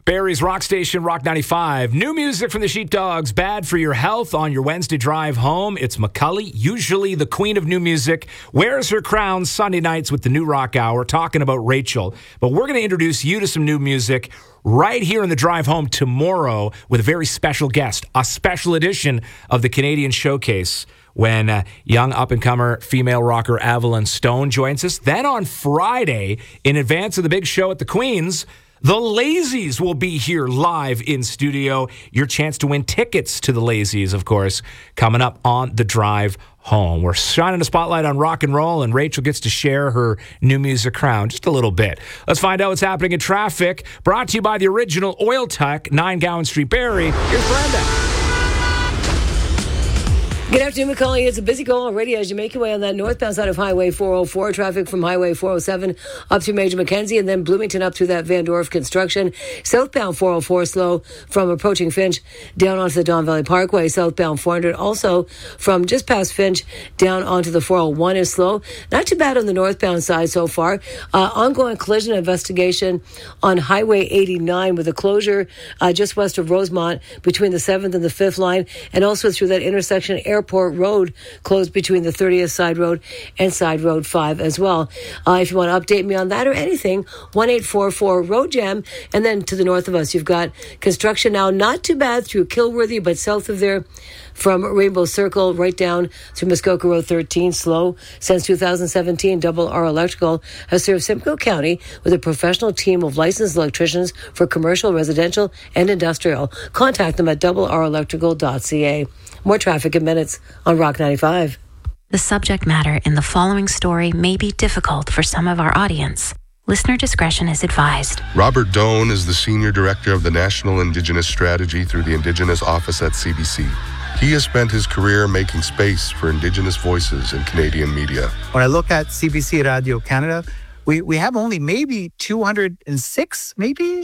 Barrie's Rock Station, Rock 95. New music from the Sheepdogs, bad for your health on your Wednesday drive home. It's McCully, usually the queen of new music, wears her crown Sunday nights with the New Rock Hour, talking about Rachel. But we're going to introduce you to some new music right here in the drive home tomorrow with a very special guest, a special edition of the Canadian Showcase when young up-and-comer female rocker Avalon Stone joins us. Then on Friday, in advance of the big show at the Queen's, the Lazies will be here live in studio. Your chance to win tickets to the Lazies, of course, coming up on the drive home. We're shining a spotlight on rock and roll, and Rachel gets to share her new music crown just a little bit. Let's find out what's happening in traffic. Brought to you by the original Oil Tech, 9 Gowan Street, Barrie. Here's Brenda. Good afternoon, McCully. It's a busy go already as you make your way on that northbound side of Highway 404. Traffic from Highway 407 up to Major Mackenzie and then Bloomington up through that Van Dorf construction. Southbound 404 slow from approaching Finch down onto the Don Valley Parkway. Southbound 400 also from just past Finch down onto the 401 is slow. Not too bad on the northbound side so far. Ongoing collision investigation on Highway 89 with a closure just west of Rosemont between the 7th and the 5th line, and also through that intersection Airport Road closed between the 30th Side Road and Side Road 5 as well. If you want to update me on that or anything, 1-844 Road Jam. And then to the north of us, you've got construction now, not too bad through Kilworthy, but south of there from Rainbow Circle right down to Muskoka Road 13, slow. Since 2017, Double R Electrical has served Simcoe County with a professional team of licensed electricians for commercial, residential, and industrial. Contact them at doublerelectrical.ca. More traffic in minutes on Rock 95. The subject matter in the following story may be difficult for some of our audience. Listener discretion is advised. Robert Doan is the Senior Director of the National Indigenous Strategy through the Indigenous Office at CBC. He has spent his career making space for Indigenous voices in Canadian media. When I look at CBC Radio Canada, we have only maybe 206,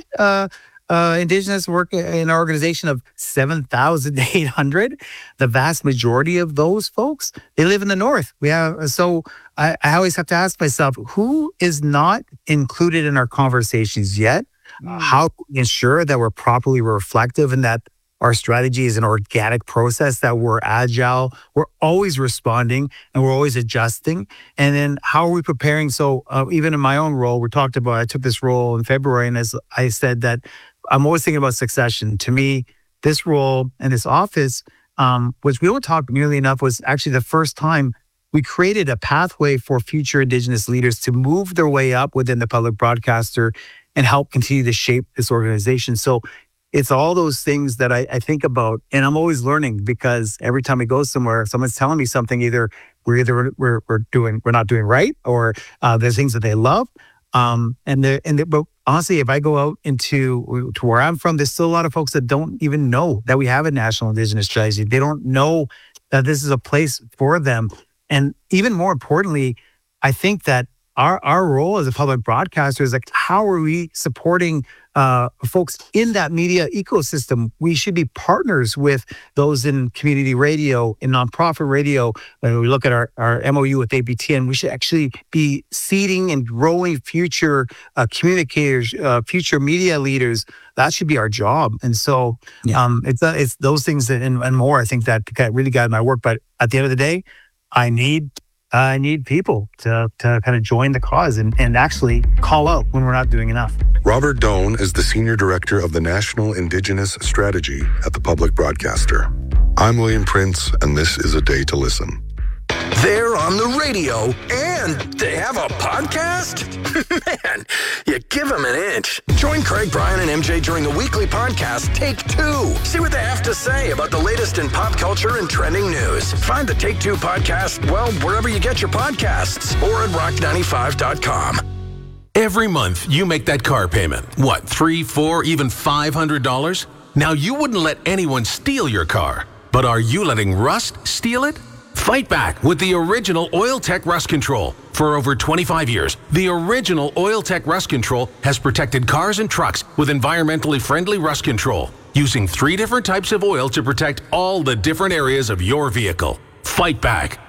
Indigenous work in an organization of 7,800. The vast majority of those folks, they live in the north. I always have to ask myself, who is not included in our conversations yet? How do we ensure that we're properly reflective and that our strategy is an organic process, that we're agile, we're always responding, and we're always adjusting? And then how are we preparing? So even in my own role, I took this role in February, and as I said that I'm always thinking about succession. To me, this role and this office, which we don't talk nearly enough, was actually the first time we created a pathway for future Indigenous leaders to move their way up within the public broadcaster and help continue to shape this organization. So it's all those things that I think about, and I'm always learning, because every time we go somewhere, someone's telling me something. Either we're not doing right, or there's things that they love. But honestly, if I go out to where I'm from, there's still a lot of folks that don't even know that we have a national Indigenous strategy. They don't know that this is a place for them. And even more importantly, I think that our role as a public broadcaster is like, how are we supporting folks in that media ecosystem? We should be partners with those in community radio, in nonprofit radio. When we look at our MOU with APTN, we should actually be seeding and growing future communicators, future media leaders. That should be our job. And so it's those things and more, I think, that really guide my work. But at the end of the day, I need people to kind of join the cause and actually call out when we're not doing enough. Robert Doan is the Senior Director of the National Indigenous Strategy at the Public Broadcaster. I'm William Prince, and this is A Day to Listen. They're on the radio, and they have a podcast? Man, you give them an inch. Join Craig, Brian, and MJ during the weekly podcast, Take Two. See what they have to say about the latest in pop culture and trending news. Find the Take Two podcast, wherever you get your podcasts, or at rock95.com. Every month, you make that car payment. What, $300, $400, even $500? Now, you wouldn't let anyone steal your car, but are you letting rust steal it? Fight back with the original Oil Tech Rust Control. For over 25 years, the original Oil Tech Rust Control has protected cars and trucks with environmentally friendly rust control, using 3 different types of oil to protect all the different areas of your vehicle. Fight back.